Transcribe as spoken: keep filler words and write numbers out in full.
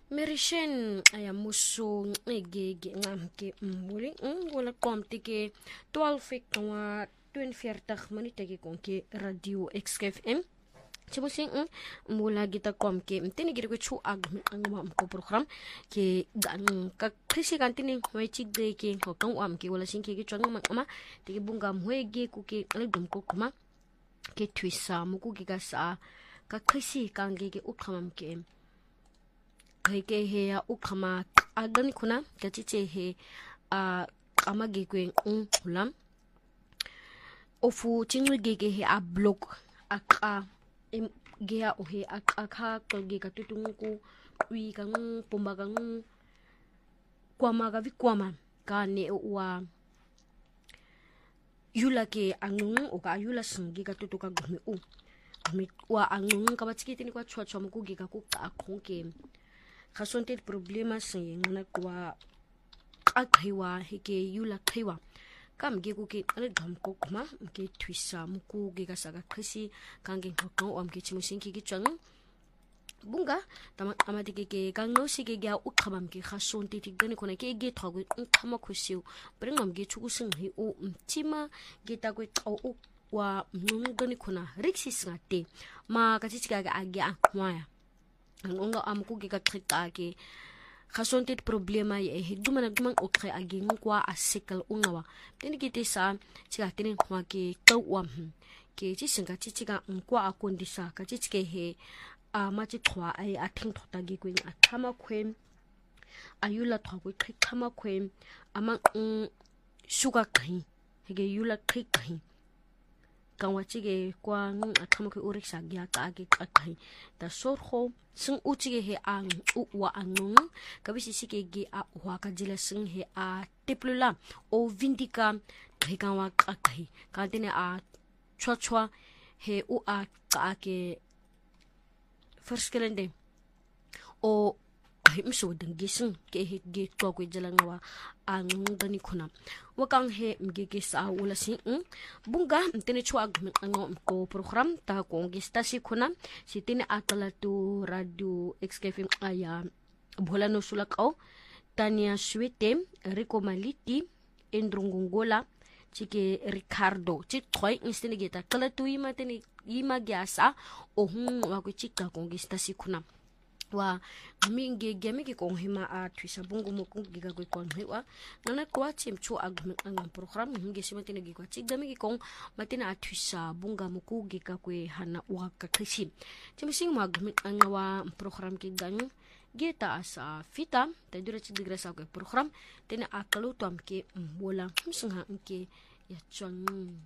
Merishen aya muso egege ngamke mbuli ngola komte ke twaalf fik wa tweeënveertig minute ke konke radio X F M Chibusing mbula gita komke mtini gire chu ag ngwa ko program ke gan ka krisi kantini wechi de ke ko kan wam ke wala sinke ke chang ma te bunga mwege ku ke algum ko kuma ke twisa muku ke ka sa ka krisi kange ke ukhamam ke ke he ya ukama agani kuna kachiche he a amage kwen ulam ofu chinwe gege he a block aka em gea o he aka kolge ka tutungu wi ka ng pomba ka ng kwama ka vikwama ka ne wa yula ke angung o ka yula singi ka tutuka gumi u gumi wa angung ka batsikiti ni kwa chwa chwa muku gega ku ka konke Kasonte problema sin ngana kwa akhiwa hike yula khiwa kam ge ku ke ale dham ko kuma ke twisa muku ge ka saga khisi kange ngokon om ke chimusin ki chang bunga tama amati ke ke kangno si ke ga ukhamam ke khasonte ti gani kona ke ge thagwe khama khusiu bringam ge chukusin hi o mtima ge ta kwe o wa ngani kona rixis ngate ma ka chichika ga agya kwaya ngonga amku ge ka khita ke khasonte problema ye he dumana duman okre agi ngwa asikal ungawa teni kite sa chiga teni khwa ke tawam ke chi singa chi chiga ngwa akondisa ka chi chike he a ma chi khwa ai athing thota gi kwing athama khwem ayula thwa ku khama khwem ama sugar khin he ge yula khin kanwa chige kwa ng athama ku uriksa gya ka agi kai da sorho sing uchige he ang uwa angung kabisi sike ge a wa ka jila sing he a teplula o vindika kanwa ka kai ka tene a chwa chwa he u a ka ke forskelende o himso dengising ke he ge to ko jila ngawa angung dani kuna wakang he mgege sa wala sing bunga mtene chwa ngom ko program ta ko ngistasi kuna sitine atala tu radio X K F M aya bola no sulakao Tania Swete Rico Maliti Endrungungola chike Ricardo chik toy instene geta kala tu ima tene ima gyasa o hun wa ko chika ko ngistasi kuna wa mingi gemi ki kong hima a twisa bungu mo kong giga ko kon hiwa nana kwa chim chu ag ang program hingi sima tine gi kwa chi gemi ki kong matina a twisa bunga mo ku giga ko hana wa ka khisi chim sing mag ang wa program ki ganyu geta asa fita ta dura chi digra sa ko program tine akalu to am ke bola msinga ke ya chang